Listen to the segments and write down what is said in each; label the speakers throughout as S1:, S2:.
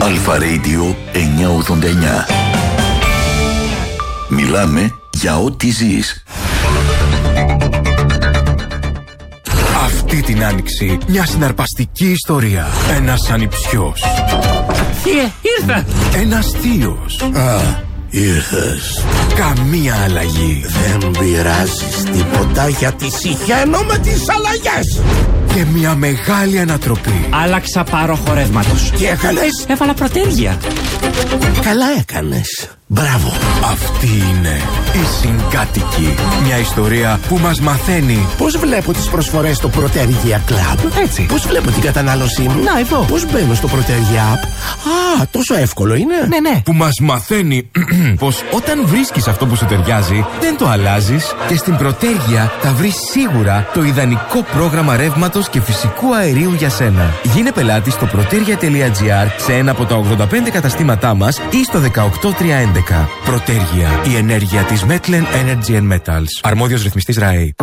S1: Αλφα Radio 989. Μιλάμε για ό,τι ζεις.
S2: Αυτή την άνοιξη μια συναρπαστική ιστορία. Ένας ανιψιός.
S3: Ήρθα.
S2: Ένας θείος.
S4: Ήρθες.
S2: Καμία αλλαγή.
S4: Δεν πειράζεις τίποτα γιατί συχαίνω με τις αλλαγές.
S2: Και μια μεγάλη ανατροπή.
S3: Άλλαξα πάρο χορεύματος.
S4: Τι έκανες?
S3: Έβαλα προτέρια.
S4: Καλά έκανες. Μπράβο.
S2: Αυτή είναι η Συγκάτοικοι. Μια ιστορία που μας μαθαίνει
S4: Πώς βλέπω τις προσφορές στο Protergia Club.
S2: έτσι.
S4: Πώς βλέπω την κατανάλωσή μου.
S2: Να, εδώ.
S4: Πώς μπαίνω στο Protergia App. Α, τόσο εύκολο είναι.
S2: Ναι. Που μας μαθαίνει πως όταν βρίσκεις αυτό που σου ταιριάζει, δεν το αλλάζεις και στην Protergia θα βρεις σίγουρα το ιδανικό πρόγραμμα ρεύματος και φυσικού αερίου για σένα. Γίνε πελάτης στο protergia.gr σε ένα από τα 85 καταστήματά μας ή στο 18311. Protergia, η ενέργεια της Metlen Energy and Metals. Αρμόδιος ρυθμιστής ΡΑΕ.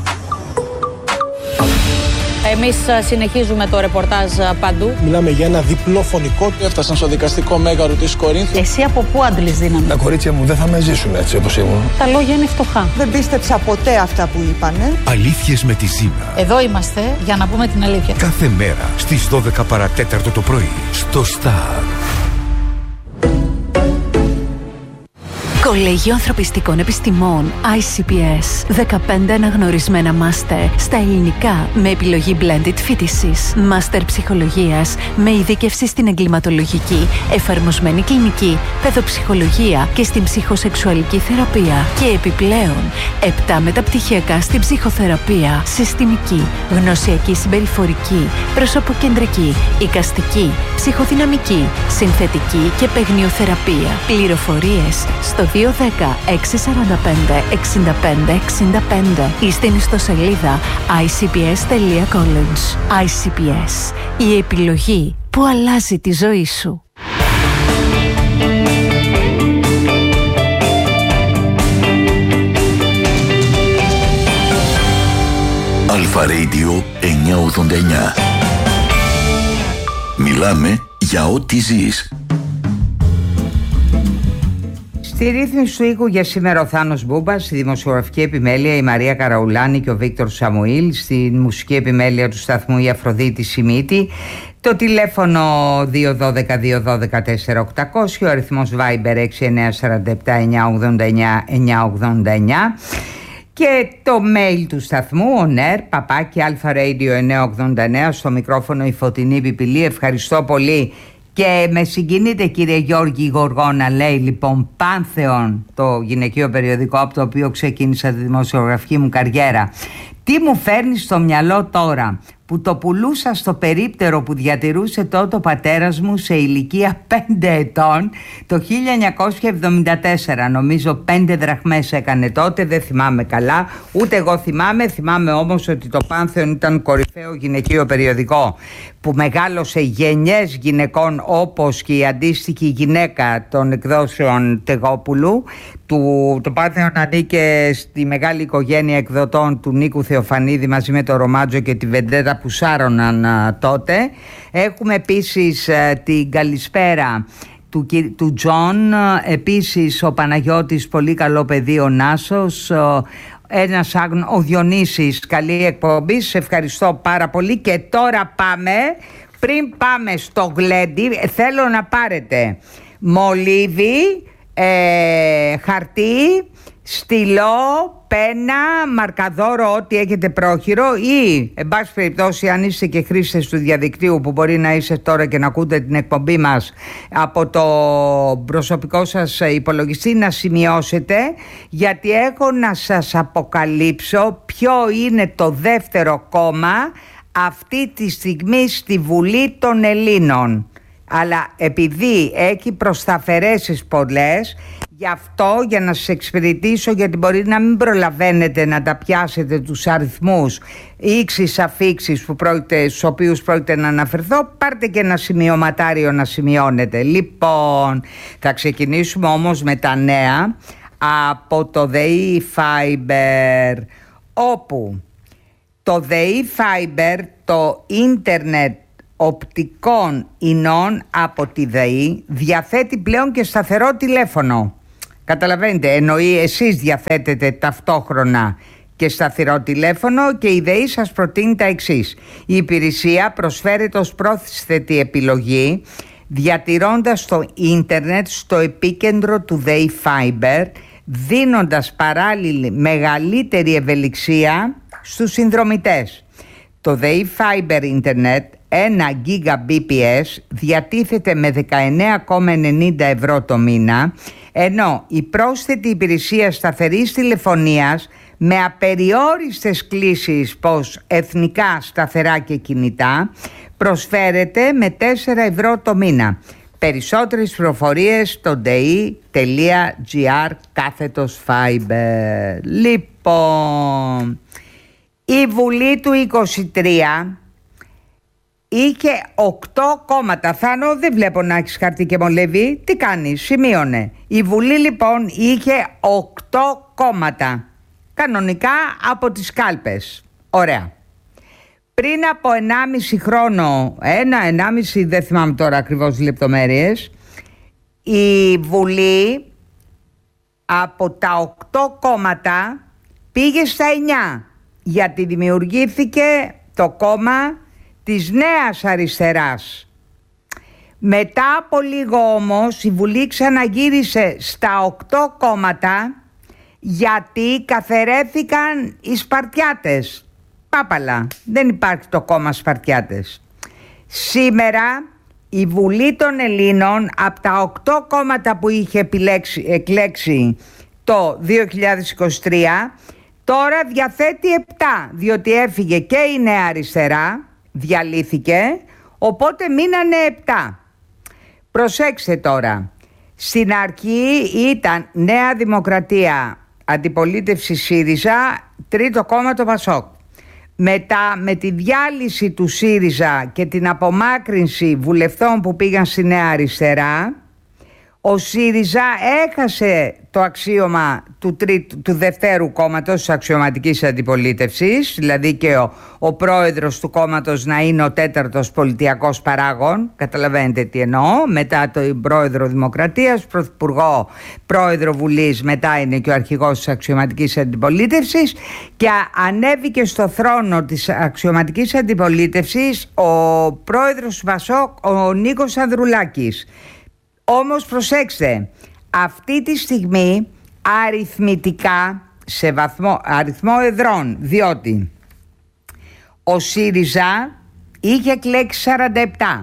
S5: Εμείς συνεχίζουμε το ρεπορτάζ παντού.
S6: Μιλάμε για ένα διπλό φωνικό. Έφτασαν στο δικαστικό μέγαρο της Κορίνθου.
S5: Εσύ από πού άντλεις δύναμη?
S6: Τα κορίτσια μου δεν θα με ζήσουν έτσι όπως ήμουν.
S5: Τα λόγια είναι φτωχά.
S7: Δεν πίστεψα ποτέ αυτά που είπανε.
S2: Αλήθειες με τη Ζήνα.
S5: Εδώ είμαστε για να πούμε την αλήθεια.
S2: Κάθε μέρα στις 12 παρατέταρτο το πρωί στο Star.
S8: Κολέγιο Ανθρωπιστικών Επιστημών ICPS. 15 αναγνωρισμένα μάστερ στα ελληνικά με επιλογή blended φοιτησης. Μάστερ ψυχολογίας με ειδίκευση στην εγκληματολογική, εφαρμοσμένη κλινική, παιδοψυχολογία και στην ψυχοσεξουαλική θεραπεία. Και επιπλέον 7 μεταπτυχιακά στην ψυχοθεραπεία, συστημική, γνωσιακή συμπεριφορική, προσωποκεντρική, εικαστική, ψυχοδυναμική, συνθετική και παιγνιοθεραπεία. Πληροφορίες στο 210-645-6565 ή στην ιστοσελίδα icps.college. ICPS. Η επιλογή που αλλάζει τη ζωή σου.
S1: Αλφα Radio 989. Μιλάμε για ό,τι ζεις.
S9: Στη ρύθμιση του οίκου για σήμερα ο Θάνος Μπούμπας, στη δημοσιογραφική επιμέλεια η Μαρία Καραουλάνη και ο Βίκτορ Σαμουήλ, στη μουσική επιμέλεια του σταθμού η Αφροδίτη Σιμίτη, το τηλέφωνο 212-212-4800, ο αριθμός Viber 6947-989-989 και το mail του σταθμού oner@alpharadio989. Στο μικρόφωνο η Φωτεινή Πιπηλή. Ευχαριστώ πολύ. Και με συγκινείτε κύριε Γιώργη Γοργόνα, λέει λοιπόν Πάνθεον, το γυναικείο περιοδικό από το οποίο ξεκίνησα τη δημοσιογραφική μου καριέρα. Τι μου φέρνει στο μυαλό τώρα που το πουλούσα στο περίπτερο που διατηρούσε τότε ο πατέρας μου σε ηλικία 5 ετών το 1974. Νομίζω 5 δραχμές έκανε τότε, δεν θυμάμαι καλά, ούτε εγώ θυμάμαι όμως ότι το Πάνθεον ήταν κορυφαίο γυναικείο περιοδικό που μεγάλωσε γενιές γυναικών, όπως και η αντίστοιχη γυναίκα των εκδόσεων Τεγόπουλου. Το Πάνθεον ανήκε στη μεγάλη οικογένεια εκδοτών του Νίκου Θεοφανίδη μαζί με το Ρομάτζο και τη Βεντέτα που σάρωναν τότε. Έχουμε επίσης την καλησπέρα του Τζον, επίσης ο Παναγιώτης, πολύ καλό παιδί, ο Νάσος, ο Διονύσης, καλή εκπομπή, σε ευχαριστώ πάρα πολύ. Και τώρα πριν πάμε στο γλέντι, θέλω να πάρετε μολύβι, χαρτί, στυλό, πένα, μαρκαδόρο, ό,τι έχετε πρόχειρο, ή εν πάση περιπτώσει αν είστε και χρήστες του διαδικτύου, που μπορεί να είστε τώρα και να ακούτε την εκπομπή μας από το προσωπικό σας υπολογιστή, να σημειώσετε, γιατί έχω να σας αποκαλύψω ποιο είναι το δεύτερο κόμμα αυτή τη στιγμή στη Βουλή των Ελλήνων. Αλλά επειδή έχει προσταφαιρέσεις πολλές, γι' αυτό, για να σας εξυπηρετήσω, γιατί μπορεί να μην προλαβαίνετε να τα πιάσετε τους αριθμούς ήξεις αφήξεις στους οποίους πρόκειται να αναφερθώ, πάρτε και ένα σημειωματάριο να σημειώνετε. Λοιπόν, θα ξεκινήσουμε όμως με τα νέα από το ΔΕΗ Fiber, όπου το ΔΕΗ Fiber, το ίντερνετ οπτικών ινών από τη ΔΕΗ διαθέτει πλέον και σταθερό τηλέφωνο. Καταλαβαίνετε, εννοεί εσείς διαθέτετε ταυτόχρονα και σταθερό τηλέφωνο και η ΔΕΗ σας προτείνει τα εξής. Η υπηρεσία προσφέρεται ως πρόσθετη επιλογή διατηρώντας το ίντερνετ στο επίκεντρο του ΔΕΗ Fiber, δίνοντας παράλληλη μεγαλύτερη ευελιξία στους συνδρομητές. Το ΔΕΗ Fiber Internet 1 Gbps διατίθεται με 19,90 ευρώ το μήνα, ενώ η πρόσθετη υπηρεσία σταθερής τηλεφωνίας με απεριόριστες κλήσεις πως εθνικά σταθερά και κινητά προσφέρεται με 4 ευρώ το μήνα. Περισσότερες πληροφορίες στο dei.gr/fiber. Λοιπόν, η Βουλή του 23 είχε 8 κόμματα. Θάνο, δεν βλέπω να έχεις χαρτί και μολύβι. Τι κάνεις, σημείωνε. Η Βουλή λοιπόν είχε 8 κόμματα. Κανονικά από τις κάλπες. Ωραία. Πριν από 1,5 χρόνο, 1,5 δεν θυμάμαι τώρα ακριβώς λεπτομέρειες, η Βουλή από τα 8 κόμματα πήγε στα 9, γιατί δημιουργήθηκε το κόμμα της Νέας Αριστεράς. Μετά από λίγο όμως η Βουλή ξαναγύρισε στα 8 κόμματα, γιατί καθαιρέθηκαν οι Σπαρτιάτες. Πάπαλα, δεν υπάρχει το κόμμα Σπαρτιάτες. Σήμερα η Βουλή των Ελλήνων από τα 8 κόμματα που είχε εκλέξει το 2023 τώρα διαθέτει 7, διότι έφυγε και η Νέα Αριστερά, διαλύθηκε, οπότε μείνανε 7. Προσέξτε τώρα, στην αρχή ήταν Νέα Δημοκρατία, αντιπολίτευση ΣΥΡΙΖΑ, τρίτο κόμμα το ΠΑΣΟΚ. Μετά με τη διάλυση του ΣΥΡΙΖΑ και την απομάκρυνση βουλευτών που πήγαν στη Νέα Αριστερά, ο ΣΥΡΙΖΑ έχασε το αξίωμα του δευτέρου κόμματος της αξιωματικής αντιπολίτευσης, δηλαδή και ο πρόεδρος του κόμματος να είναι ο τέταρτος πολιτιακός παράγων, καταλαβαίνετε τι εννοώ, μετά τον πρόεδρο Δημοκρατίας, πρωθυπουργό, πρόεδρο Βουλής, μετά είναι και ο αρχηγός της αξιωματικής αντιπολίτευσης, και ανέβηκε στο θρόνο της αξιωματικής αντιπολίτευσης ο πρόεδρος του ΠΑΣΟΚ, ο Νίκος Ανδρουλάκης. Όμως προσέξτε, αυτή τη στιγμή αριθμητικά, σε αριθμό εδρών, διότι ο ΣΥΡΙΖΑ είχε εκλέξει 47,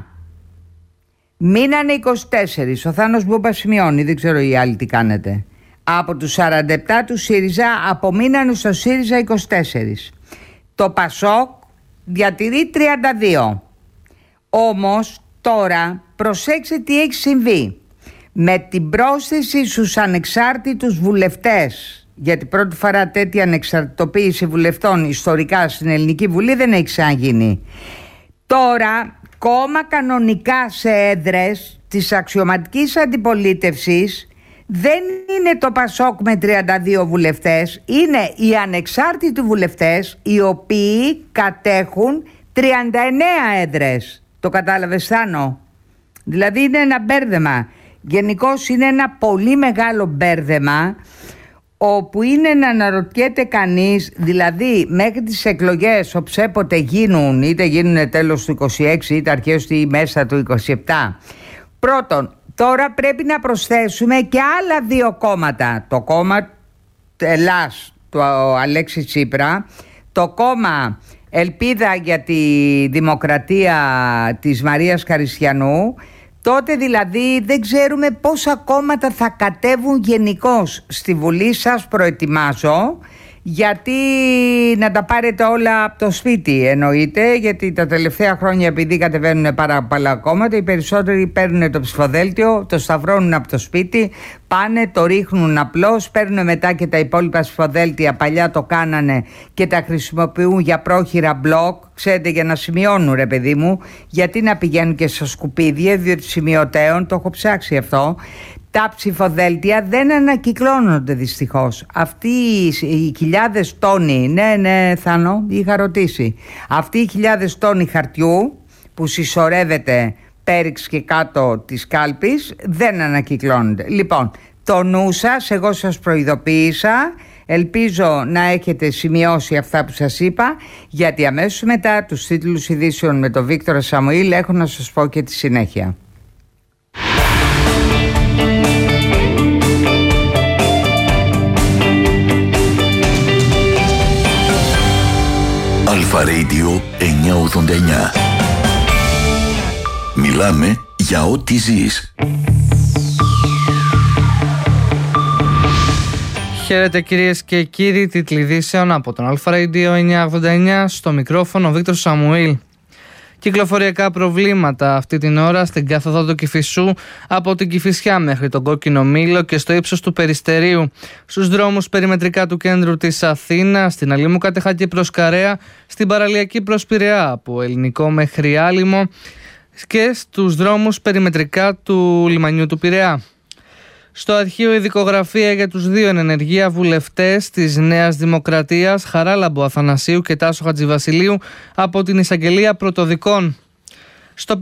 S9: μείνανε 24, ο Θάνος Μπούμπα σημειώνει, δεν ξέρω οι άλλοι τι κάνετε. Από τους 47 του ΣΥΡΙΖΑ απομείνανε στο ΣΥΡΙΖΑ 24. Το ΠΑΣΟΚ διατηρεί 32. Όμως τώρα προσέξτε τι έχει συμβεί. Με την πρόσθεση στους ανεξάρτητους βουλευτές, γιατί πρώτη φορά τέτοια ανεξαρτητοποίηση βουλευτών ιστορικά στην Ελληνική Βουλή δεν έχει ξαναγίνει. Τώρα κόμμα κανονικά σε έδρες της αξιωματικής αντιπολίτευσης δεν είναι το ΠΑΣΟΚ με 32 βουλευτές, είναι οι ανεξάρτητοι βουλευτές οι οποίοι κατέχουν 39 έδρες. Το κατάλαβες, Θάνο? Δηλαδή είναι ένα μπέρδεμα. Γενικώς είναι ένα πολύ μεγάλο μπέρδεμα, όπου είναι να αναρωτιέται κανείς, δηλαδή μέχρι τις εκλογές όποτε γίνουν, είτε γίνουν τέλος του 26 είτε αρχές ή μέσα του 27. Πρώτον, τώρα πρέπει να προσθέσουμε και άλλα δύο κόμματα. Το κόμμα Ελλάς του Αλέξη Τσίπρα, το κόμμα Ελπίδα για τη Δημοκρατία της Μαρίας Χαριστιανού. Τότε δηλαδή δεν ξέρουμε πόσα κόμματα θα κατέβουν γενικώς στη Βουλή. Σας προετοιμάζω, γιατί να τα πάρετε όλα από το σπίτι εννοείται, γιατί τα τελευταία χρόνια επειδή κατεβαίνουν πάρα πολλά κόμματα, οι περισσότεροι παίρνουν το ψηφοδέλτιο, το σταυρώνουν από το σπίτι, πάνε, το ρίχνουν απλώς, παίρνουν μετά και τα υπόλοιπα ψηφοδέλτια, παλιά το κάνανε και τα χρησιμοποιούν για πρόχειρα μπλοκ, ξέρετε, για να σημειώνουν, ρε παιδί μου, γιατί να πηγαίνουν και στα σκουπίδια, διότι σημειωτέων, το έχω ψάξει αυτό. Τα ψηφοδέλτια δεν ανακυκλώνονται δυστυχώς. Αυτοί οι χιλιάδες τόνοι, ναι Θάνο, είχα ρωτήσει, αυτοί οι χιλιάδες τόνοι χαρτιού που συσσωρεύεται πέριξ και κάτω της κάλπης δεν ανακυκλώνεται. Λοιπόν, το νου σας, εγώ σας προειδοποίησα, ελπίζω να έχετε σημειώσει αυτά που σας είπα, γιατί αμέσως μετά τους τίτλους ειδήσεων με τον Βίκτορα Σαμουήλ έχω να σας πω και τη συνέχεια.
S1: Αλφα Radio 989. Μιλάμε για ό,τι ζεις.
S10: Χαίρετε κυρίες και κύριοι, τίτλοι ειδήσεων από τον Αλφα Radio 989, στο μικρόφωνο Βίκτορ Σαμουήλ. Κυκλοφοριακά προβλήματα αυτή την ώρα στην κάθοδο του Κηφισού από την Κηφισιά μέχρι τον Κόκκινο Μήλο και στο ύψος του Περιστερίου, στους δρόμους περιμετρικά του κέντρου της Αθήνας, στην Αλήμου Κατεχάκη προς Καρέα, στην παραλιακή προς Πειραιά από Ελληνικό μέχρι Άλυμο και στους δρόμους περιμετρικά του λιμανιού του Πειραιά. Στο αρχείο ειδικογραφία για τους δύο εν ενεργεία βουλευτές της Νέας Δημοκρατίας, Χαράλαμπο Αθανασίου και Τάσο Χατζηβασιλείου, από την εισαγγελία πρωτοδικών. Στο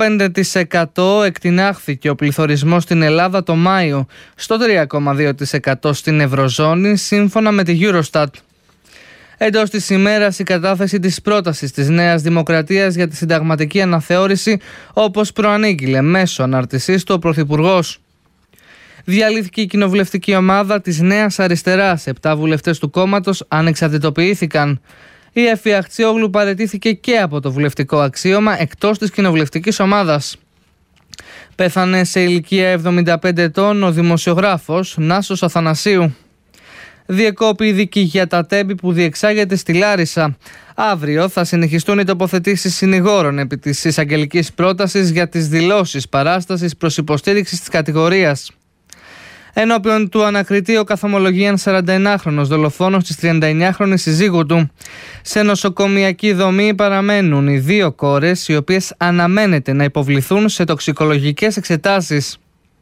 S10: 5% εκτινάχθηκε ο πληθωρισμός στην Ελλάδα το Μάιο, στο 3,2% στην Ευρωζώνη, σύμφωνα με τη Eurostat. Εντός της ημέρας η κατάθεση της πρότασης της Νέας Δημοκρατίας για τη συνταγματική αναθεώρηση, όπως προανήγγειλε μέσω αναρτησής του ο Πρωθυπουργός. Διαλύθηκε η κοινοβουλευτική ομάδα της Νέας Αριστεράς. 7 βουλευτές του κόμματος ανεξαρτητοποιήθηκαν. Η Εφη Αχτσιόγλου παραιτήθηκε και από το βουλευτικό αξίωμα εκτός της κοινοβουλευτικής ομάδας. Πέθανε σε ηλικία 75 ετών ο δημοσιογράφος Νάσος Αθανασίου. Διεκόπη η δίκη για τα τέμπη που διεξάγεται στη Λάρισα. Αύριο θα συνεχιστούν οι τοποθετήσεις συνηγόρων επί της εισαγγελικής πρότασης για τις δηλώσεις παράστασης προς υποστήριξη της κατηγορίας. Ενώπιον του ανακριτή ο καθομολογίαν 41χρονος δολοφόνος της 39χρονης συζύγου του. Σε νοσοκομιακή δομή παραμένουν οι 2 κόρες, οι οποίες αναμένεται να υποβληθούν σε τοξικολογικές εξετάσεις.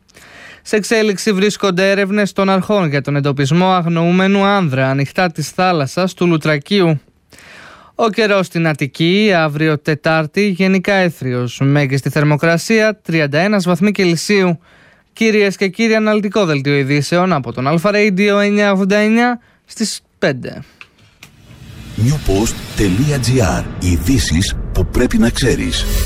S10: Σε εξέλιξη βρίσκονται έρευνες των αρχών για τον εντοπισμό αγνοούμενου άνδρα ανοιχτά της θάλασσας του Λουτρακίου. Ο καιρός στην Αττική, αύριο Τετάρτη, γενικά έθριος, μέγιστη θερμοκρασία 31 βαθμοί Κελσίου. Κυρίες και κύριοι, αναλυτικό δελτίο ειδήσεων από τον Αλφα Radio 989 στις 5.
S1: Newpost.gr. Ειδήσεις που πρέπει να ξέρεις.